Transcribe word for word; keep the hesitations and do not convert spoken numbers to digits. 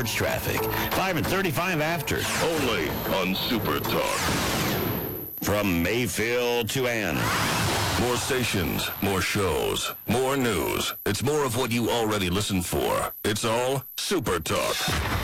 traffic. five and thirty-five after. Only on Super Talk. From Mayfield to Ann. More stations, more shows, more news. It's more of what you already listen for. It's all Super Talk.